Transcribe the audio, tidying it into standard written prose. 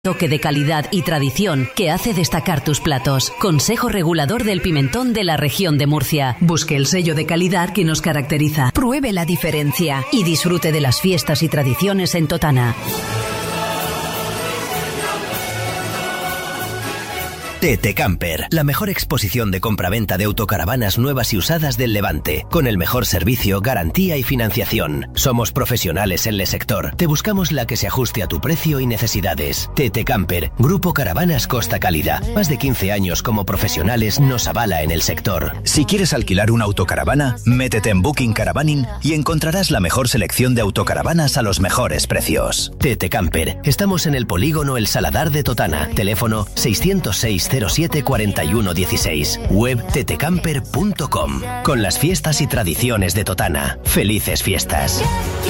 Toque de calidad y tradición que hace destacar tus platos. Consejo Regulador del Pimentón de la Región de Murcia. Busque el sello de calidad que nos caracteriza. Pruebe la diferencia y disfrute de las fiestas y tradiciones en Totana. TT Camper, la mejor exposición de compraventa de autocaravanas nuevas y usadas del Levante, con el mejor servicio, garantía y financiación. Somos profesionales en el sector. Te buscamos la que se ajuste a tu precio y necesidades. TT Camper, Grupo Caravanas Costa Cálida. Más de 15 años como profesionales nos avala en el sector. Si quieres alquilar una autocaravana, métete en Booking Caravaning y encontrarás la mejor selección de autocaravanas a los mejores precios. TT Camper, estamos en el polígono El Saladar de Totana. Teléfono 606 07 41 16. Web ttcamper.com. Con las fiestas y tradiciones de Totana. Felices fiestas.